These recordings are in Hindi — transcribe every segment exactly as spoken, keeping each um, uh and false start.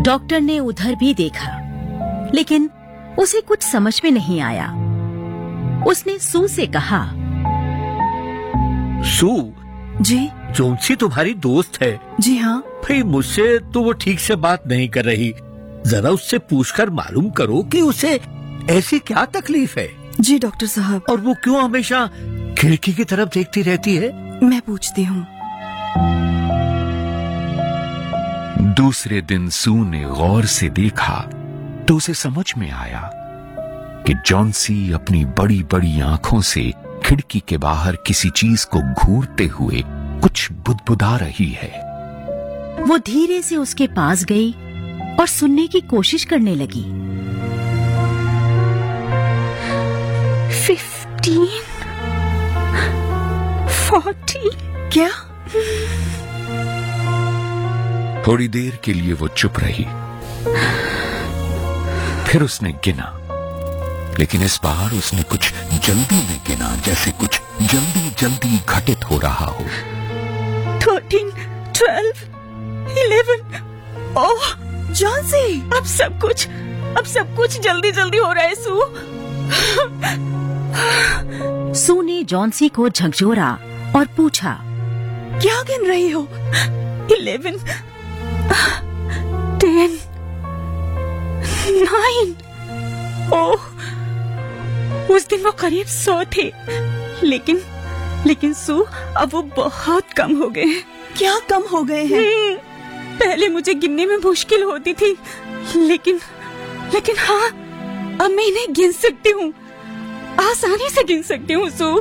डॉक्टर ने उधर भी देखा, लेकिन उसे कुछ समझ में नहीं आया। उसने सू से कहा, सू जी जोंसी तुम्हारी दोस्त है। जी हाँ। भाई मुझसे तो वो ठीक से बात नहीं कर रही, जरा उससे पूछकर मालूम करो कि उसे ऐसी क्या तकलीफ है। जी डॉक्टर साहब। और वो क्यों हमेशा खिड़की की तरफ देखती रहती है? मैं पूछती हूँ। दूसरे दिन सू ने गौर से देखा तो उसे समझ में आया कि जॉन्सी अपनी बड़ी बड़ी आंखों से खिड़की के बाहर किसी चीज को घूरते हुए कुछ बुदबुदा रही है। वो धीरे से उसके पास गई और सुनने की कोशिश करने लगी। Fifteen, forty. क्या? थोड़ी देर के लिए वो चुप रही, फिर उसने गिना, लेकिन इस बार उसने कुछ जल्दी में गिना, जैसे कुछ जल्दी जल्दी घटित हो रहा हो। Thirteen, twelve, eleven. ओह जॉन्सी, अब सब कुछ अब सब कुछ जल्दी जल्दी हो रहा है सू। सू ने जॉन्सी को झकझोरा और पूछा, क्या गिन रही हो? Eleven, ten, nine. ओह, उस दिन वो करीब सौ थे, लेकिन लेकिन सू अब वो बहुत कम हो गए। क्या कम हो गए हैं? पहले मुझे गिनने में मुश्किल होती थी, लेकिन लेकिन हाँ, अब मैं इन्हें गिन सकती हूँ, आसानी से गिन सकती हूँ सू।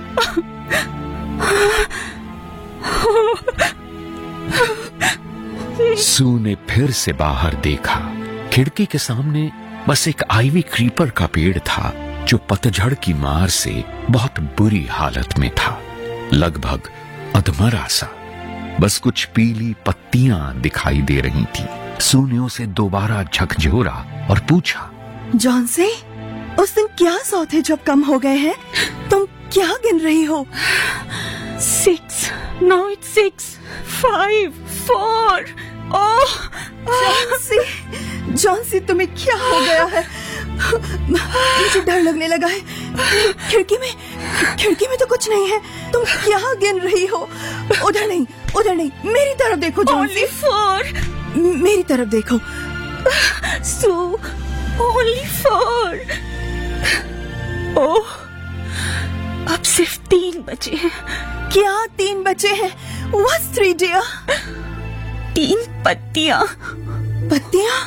सू ने फिर से बाहर देखा। खिड़की के सामने बस एक आईवी क्रीपर का पेड़ था जो पतझड़ की मार से बहुत बुरी हालत में था, लगभग अधमरा सा। बस कुछ पीली पत्तियां दिखाई दे रही थी। सू ने उसे दोबारा झकझोरा और पूछा, जॉन्सी, उस दिन क्या सौ थे जब कम हो गए हैं? तुम क्या गिन रही हो? Six, now it's six, five, four. Oh Johnsy, Johnsy तुम्हें क्या हो गया है? मुझे डर लगने लगा है। खिड़की में खिड़की में तो कुछ नहीं है। तुम क्या गिन रही हो? उधर नहीं, उधर नहीं, मेरी तरफ देखो जॉन्सी। Only four. मेरी तरफ देखो। सू, ओनली फोर। ओह, अब सिर्फ तीन बचे हैं। क्या तीन बचे हैं? What's three dear? तीन पत्तियां। पत्तियां?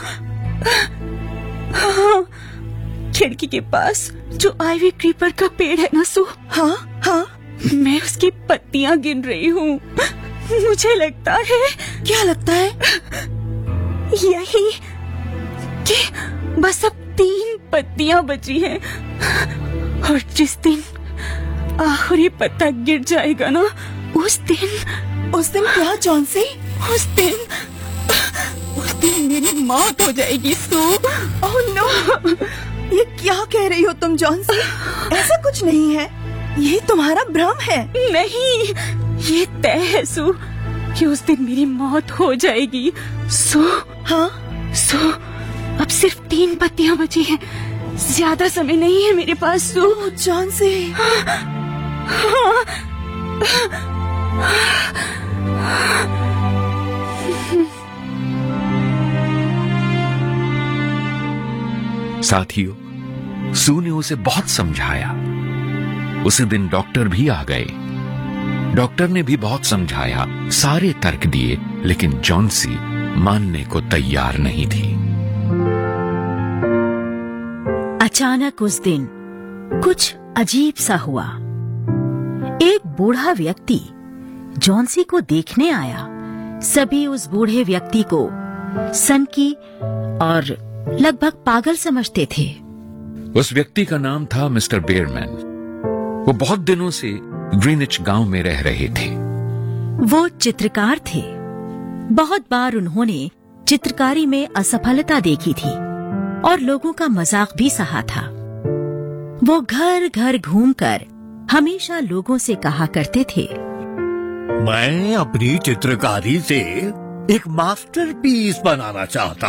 हाँ, खिड़की के पास जो आईवी क्रीपर का पेड़ है ना सू। हाँ हाँ, मैं उसकी पत्तियां गिन रही हूँ। मुझे लगता है। क्या लगता है? यही कि बस अब तीन पत्तियां बची हैं, और जिस दिन आखिरी पत्ता गिर जाएगा ना, उस दिन उस दिन क्या जॉन्सी? उस दिन उस दिन मेरी मौत हो जाएगी सू। ओह नो, ये क्या कह रही हो तुम जॉन्सी? ऐसा कुछ नहीं है, ये तुम्हारा भ्रम है। नहीं, ये तय है सू कि उस दिन मेरी मौत हो जाएगी। सू, हाँ सू, अब सिर्फ तीन पत्तियां बची हैं, ज्यादा समय नहीं है मेरे पास सू। जॉन्सी, साथियों, सू ने उसे बहुत समझाया। उसी दिन डॉक्टर भी आ गए। डॉक्टर ने भी बहुत समझाया, सारे तर्क दिए, लेकिन जॉन्सी मानने को तैयार नहीं थी। अचानक उस दिन कुछ अजीब सा हुआ। एक बूढ़ा व्यक्ति जॉन्सी को देखने आया। सभी उस बूढ़े व्यक्ति को सनकी और लगभग पागल समझते थे। उस व्यक्ति का नाम था मिस्टर बेयरमैन। वो बहुत दिनों से ग्रीनिच गांव में रह रहे थे। वो चित्रकार थे। बहुत बार उन्होंने चित्रकारी में असफलता देखी थी और लोगों का मजाक भी सहा था। वो घर घर घूमकर हमेशा लोगों से कहा करते थे, मैं अपनी चित्रकारी से एक मास्टरपीस बनाना चाहता